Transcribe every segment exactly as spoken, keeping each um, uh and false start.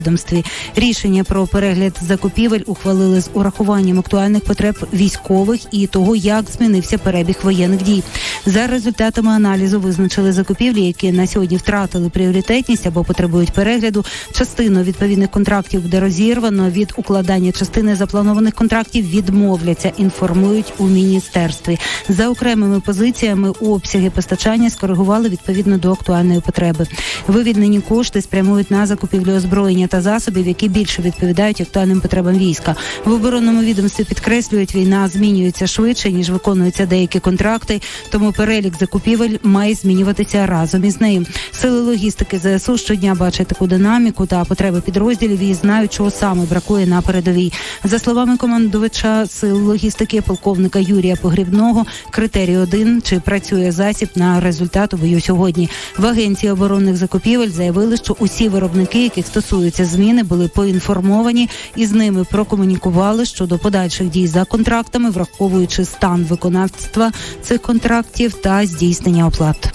відомстві. Рішення про перегляд закупівель ухвалили з урахуванням актуальних потреб військових і того, як змінився перебіг воєнних дій. За результатами аналізу визначили закупівлі, які на сьогодні втратили пріоритетність або потребують перегляду. Частину відповідних контрактів буде розірвано, від укладання частини запланованих контрактів відмовляться, інформують у міністерстві. За окремими позиціями обсяги постачання скоригували відповідно до актуальної потреби. Вивільнені кошти спрямують на закупівлю озброєння та засобів, які більше відповідають актуальним потребам війська. В оборонному відомстві підкреслюють, війна змінюється швидше, ніж виконуються деякі контракти, тому перелік закупівель має змінюватися разом із нею. Сили логістики ЗСУ щодня бачать таку динаміку та потреби підрозділів і знають, чого саме бракує на передовій. За словами командувача сил логістики полковника Юрія Погрібного, критерій один – чи працює засіб на результат у бою сьогодні. В Агенції оборонних закупівель заявили, що усі виробники, яких стосуються зміни, були поінформовані і з ними прокомунікували щодо подальших дій за контрактами, враховуючи стан виконавства цих контрактів та здійснення оплат.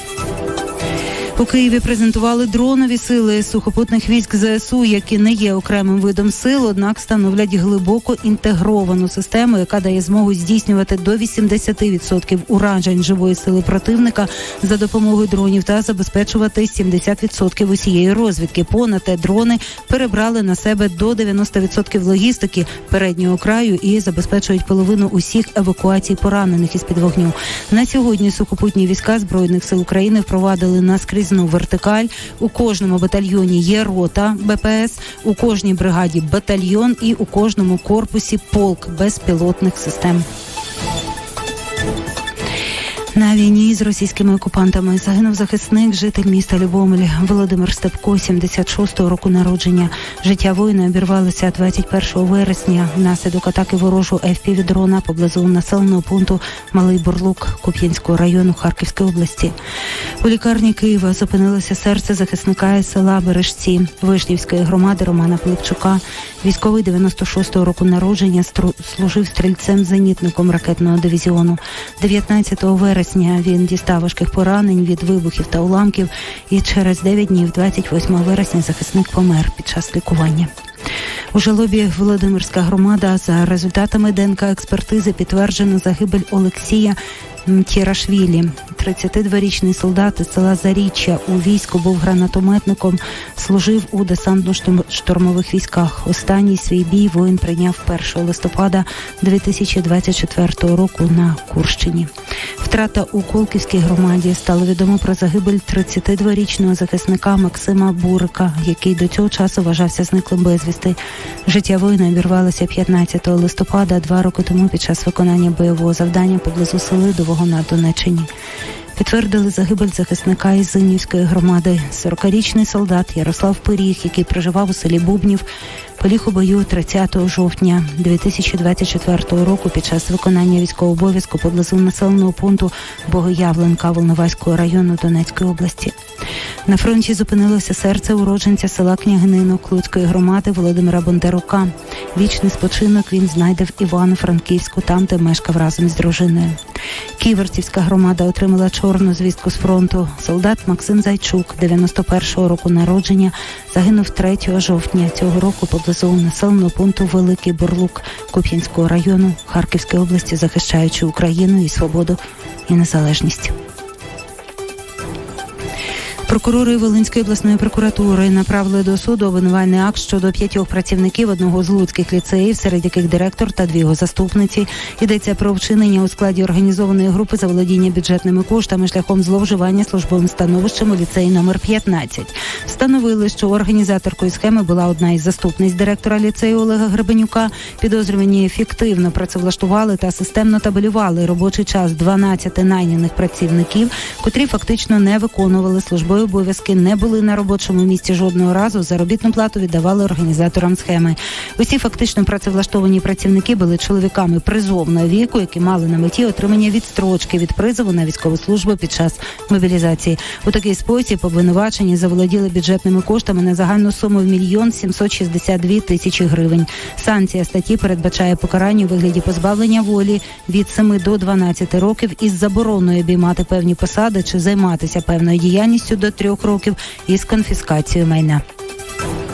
У Києві презентували дронові сили сухопутних військ ЗСУ, які не є окремим видом сил, однак становлять глибоко інтегровану систему, яка дає змогу здійснювати до вісімдесят відсотків уражень живої сили противника за допомогою дронів та забезпечувати сімдесят відсотків усієї розвідки. Понад те, дрони перебрали на себе до дев'яносто відсотків логістики переднього краю і забезпечують половину усіх евакуацій поранених із-під вогню. На сьогодні сухопутні війська Збройних сил України впровадили наскрізь вертикаль. У кожному батальйоні є рота БПС, у кожній бригаді батальйон і у кожному корпусі полк безпілотних систем. На війні з російськими окупантами загинув захисник, житель міста Любомль Володимир Степко, сімдесят шостого року народження. Життя воїна обірвалося двадцять першого вересня внаслідок атаки ворожого еф пі ві-дрона поблизу населеного пункту Малий Бурлук Куп'янського району Харківської області. У лікарні Києва зупинилося серце захисника із села Бережці Вишнівської громади Романа Пилипчука. Військовий дев'яносто шостого року народження, служив стрільцем-зенітником ракетного дивізіону. дев'ятнадцятого вересня він дістав важких поранень від вибухів та уламків, і через дев'ять днів, двадцять восьмого вересня, захисник помер під час лікування. У Жалобі Володимирська громада за результатами ДНК-експертизи підтверджено загибель Олексія Тєрашвілі. тридцятидворічний солдат із села Заріччя у війську, був гранатометником, служив у десантно-штурмових військах. Останній свій бій воїн прийняв першого листопада дві тисячі двадцять четвертого року на Курщині. Втрата у Колківській громаді. Стало відомо про загибель тридцятидворічного захисника Максима Бурика, який до цього часу вважався зниклим безвісти. Життя воїна обірвалося п'ятнадцятого листопада, два роки тому, під час виконання бойового завдання поблизу Селидового на Донеччині. Підтвердили загибель захисника із Зинівської громади. сорокарічний солдат Ярослав Пиріг, який проживав у селі Бубнів, поліг у бою тридцятого жовтня дві тисячі двадцять четвертого року під час виконання військового обов'язку поблизу населеного пункту Богоявленка Волноваського району Донецької області. На фронті зупинилося серце уродженця села Княгининок Луцької громади Володимира Бондарука. Вічний спочинок він знайде в Івано-Франківську, там, де мешкав разом з дружиною. Ківерцівська громада отримала чорну звістку з фронту. Солдат Максим Зайчук, дев'яносто першого року народження, загинув третього жовтня цього року поблизу населеного пункту Великий Бурлук Куп'янського району Харківської області, захищаючи Україну і свободу і незалежність. Прокурори Волинської обласної прокуратури направили до суду обвинувальний акт щодо п'ятьох працівників одного з луцьких ліцеїв, серед яких директор та дві його заступниці. Йдеться про вчинення у складі організованої групи заволодіння бюджетними коштами шляхом зловживання службовим становищем у ліцеї номер п'ятнадцять. Встановили, що організаторкою схеми була одна із заступниць директора ліцею Олега Гребенюка. Підозрювані фіктивно працевлаштували та системно табелювали робочий час дванадцяти найняних працівників, котрі фактично не виконували службові обов'язки, не були на робочому місці жодного разу, заробітну плату віддавали організаторам схеми. Усі фактично працевлаштовані працівники були чоловіками призовного віку, які мали на меті отримання відстрочки від призову на військову службу під час мобілізації. У такий спосіб обвинувачені заволоділи бюджетними коштами на загальну суму в мільйон сімсот шістдесят дві тисячі гривень. Санкція статті передбачає покарання у вигляді позбавлення волі від семи до дванадцяти років із забороною обіймати певні посади чи займатися певною діяльністю до трьох років із конфіскацією майна.